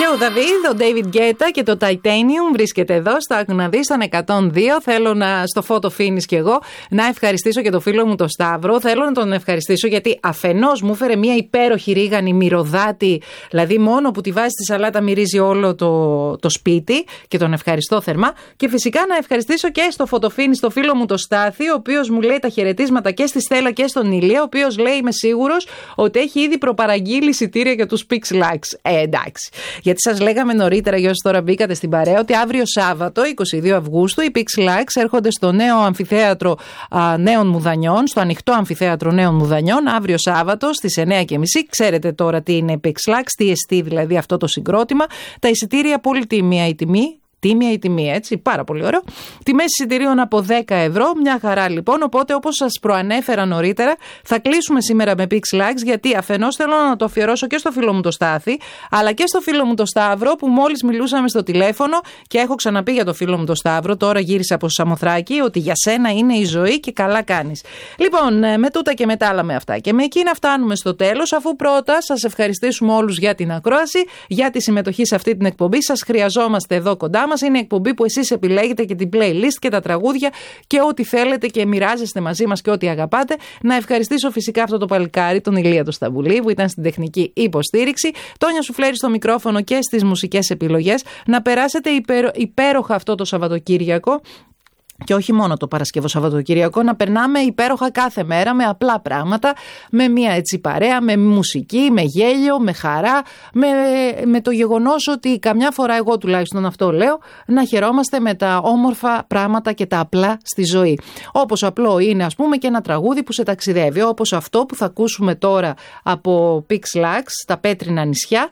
Και ο Δαβίδ, ο David Guetta και το Titanium βρίσκεται εδώ στα Ακουναδί, στον 102. Θέλω στο photo finish κι εγώ να ευχαριστήσω και το φίλο μου τον Σταύρο. Θέλω να τον ευχαριστήσω γιατί αφενός μου έφερε μια υπέροχη ρίγανη μυρωδάτη, δηλαδή μόνο που τη βάζει στη σαλάτα μυρίζει όλο το σπίτι και τον ευχαριστώ θερμά. Και φυσικά να ευχαριστήσω και στο photo finish το φίλο μου τον Στάθη, ο οποίος μου λέει τα χαιρετίσματα και στη Στέλλα και στον Ηλία, ο οποίος λέει είμαι σίγουρος ότι έχει ήδη προπαραγγείλει εισιτήρια για τους Pix Lux. Εντάξει. Γιατί σας λέγαμε νωρίτερα, για όσοι τώρα μπήκατε στην παρέα, ότι αύριο Σάββατο, 22 Αυγούστου, οι Pix Lux έρχονται στο νέο αμφιθέατρο Νέων Μουδανιών, στο ανοιχτό αμφιθέατρο Νέων Μουδανιών, αύριο Σάββατο στις 9:30. Ξέρετε τώρα τι είναι Pix Lux, τι εστί δηλαδή αυτό το συγκρότημα. Τα εισιτήρια πολύ τίμια η τιμή. Τίμια η τιμή, έτσι, πάρα πολύ ωραίο. Τιμές εισιτηρίων από 10 ευρώ, μια χαρά λοιπόν. Οπότε, όπως σας προανέφερα νωρίτερα, θα κλείσουμε σήμερα με Pix Lux, γιατί αφενός θέλω να το αφιερώσω και στο φίλο μου το Στάθη, αλλά και στο φίλο μου το Σταύρο, που μόλις μιλούσαμε στο τηλέφωνο και έχω ξαναπεί για το φίλο μου το Σταύρο. Τώρα γύρισα από Σαμοθράκη, ότι για σένα είναι η ζωή και καλά κάνεις. Λοιπόν, με τούτα και με τα άλλα με αυτά. Και με εκείνα φτάνουμε στο τέλος, αφού πρώτα σας ευχαριστήσουμε όλους για την ακρόαση, για τη συμμετοχή σε αυτή την εκπομπή. Σας χρειαζόμαστε εδώ κοντά μας. Είναι εκπομπή που εσείς επιλέγετε και την playlist και τα τραγούδια και ό,τι θέλετε και μοιράζεστε μαζί μας και ό,τι αγαπάτε. Να ευχαριστήσω φυσικά αυτό το παλικάρι, τον Ηλία το Σταμπουλή, που ήταν στην τεχνική υποστήριξη. Τόνια Σουφλέρη στο μικρόφωνο και στις μουσικές επιλογές. Να περάσετε υπέροχα αυτό το Σαββατοκύριακο. Και όχι μόνο το Παρασκευό Σαββατοκυριακό, να περνάμε υπέροχα κάθε μέρα με απλά πράγματα, με μια έτσι παρέα, με μουσική, με γέλιο, με χαρά, με το γεγονός ότι καμιά φορά, εγώ τουλάχιστον αυτό λέω, να χαιρόμαστε με τα όμορφα πράγματα και τα απλά στη ζωή. Όπως απλό είναι ας πούμε και ένα τραγούδι που σε ταξιδεύει, όπως αυτό που θα ακούσουμε τώρα από Pix Lux, τα Πέτρινα νησιά.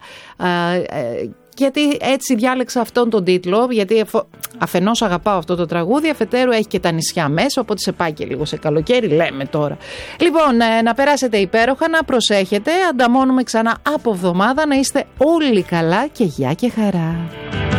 Γιατί έτσι διάλεξα αυτόν τον τίτλο, γιατί αφενός αγαπάω αυτό το τραγούδι, αφετέρου έχει και τα νησιά μέσα, οπότε σε πάει και λίγο σε καλοκαίρι, λέμε τώρα. Λοιπόν, να περάσετε υπέροχα, να προσέχετε, ανταμώνουμε ξανά από εβδομάδα, να είστε όλοι καλά και γεια και χαρά.